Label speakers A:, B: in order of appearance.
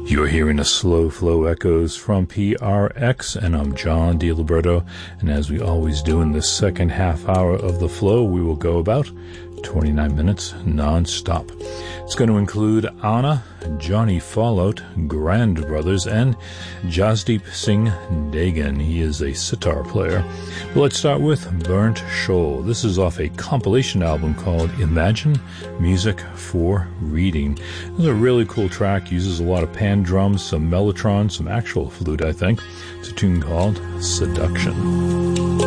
A: You're hearing the Slow Flow Echoes from PRX, and I'm John DiLiberto. And as we always do in the second half hour of the flow, we will go about 29 minutes non-stop. It's going to include Anna, Johnny Fallout, Grand Brothers, and Jasdeep Singh Dagan. He is a sitar player. But let's start with Burnt Shoal. This is off a compilation album called Imagine Music for Reading. This is a really cool track. Uses a lot of pan drums, some mellotron, some actual flute, I think. It's a tune called Seduction.